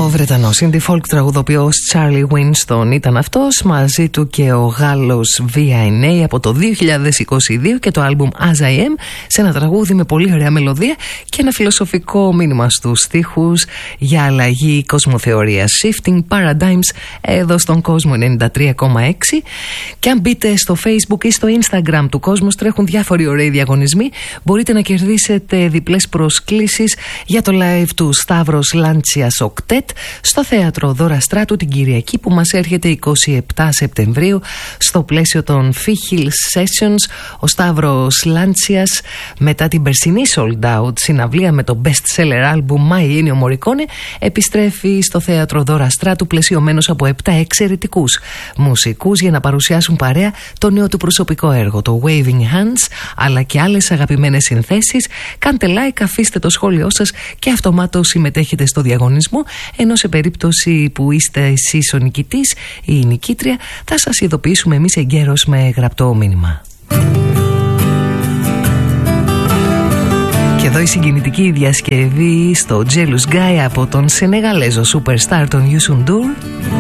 Βρετανός indie folk τραγουδοποιός Charlie Winston ήταν αυτός, μαζί του και ο Γάλλος V.I.N.A. από το 2022 και το άλμπουμ As I Am, σε ένα τραγούδι με πολύ ωραία μελωδία και ένα φιλοσοφικό μήνυμα στους στίχους για αλλαγή κοσμοθεωρίας. Shifting Paradigms εδώ στον κόσμο 93,6. Και αν μπείτε στο Facebook ή στο Instagram του Κόσμος, τρέχουν διάφοροι ωραίοι διαγωνισμοί. Μπορείτε να κερδίσετε διπλές προσκλήσεις για το live του Σταύρος Λάντσιας Οκτέτ στο θέατρο Δώρα Στράτου την Κυριακή που μας έρχεται 27 Σεπτεμβρίου στο πλαίσιο των Fee Hill Sessions. Ο Σταύρος Λάντσιας, μετά την περσινή sold out συναυλία με το best seller album My Ennio Morricone, επιστρέφει στο θέατρο Δώρα Στράτου πλαισιωμένος από 7 εξαιρετικούς μουσικούς για να παρουσιάσουν παρέα το νέο του προσωπικό έργο, το Waving Hands, αλλά και άλλες αγαπημένες συνθέσεις. Κάντε like, αφήστε το σχόλιο σας και αυτομάτως συμμετέχετε στο διαγωνισμό, ενώ σε περίπτωση που είστε εσείς ο νικητής ή η νικήτρια θα σας ειδοποιήσουμε εμείς εγκαίρως με γραπτό μήνυμα. Και εδώ η συγκινητική διασκευή στο Jealous Guy από τον Σενεγαλέζο superstar τον Youssou N'Dour.